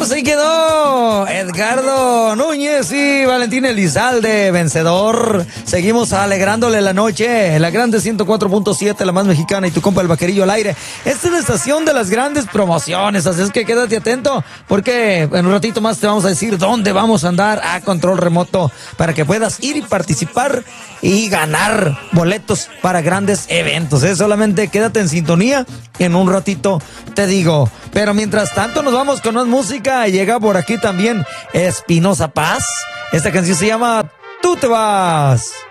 Pues ahí quedó Edgardo Núñez y Valentín Elizalde, vencedor. Seguimos alegrándole la noche. La grande 104.7, la más mexicana, y tu compa el Vaquerillo al aire. Esta es la estación de las grandes promociones, así es que quédate atento, porque en un ratito más te vamos a decir dónde vamos a andar a control remoto para que puedas ir y participar y ganar boletos para grandes eventos. Solamente quédate en sintonía, en un ratito te digo. Pero mientras tanto nos vamos con más música. Llega por aquí también Espinosa Paz. Esta canción se llama Tú te vas.